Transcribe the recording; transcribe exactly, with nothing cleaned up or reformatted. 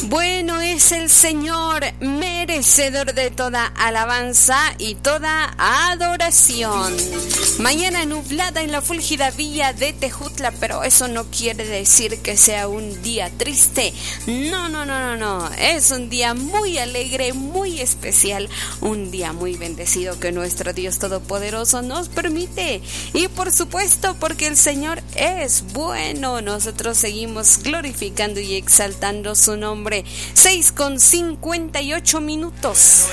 Bueno es el Señor, merecedor de toda alabanza y toda adoración. Mañana nublada en la fúlgida villa de Tejutla, pero eso no quiere decir que sea un día triste. No, no, no, no, no. Es un día muy alegre, muy especial, un día muy bendecido que nuestro Dios Todopoderoso nos permite. Y por supuesto, porque el Señor es bueno, nosotros seguimos glorificando y exaltando su nombre. seis con cincuenta y ocho minutos.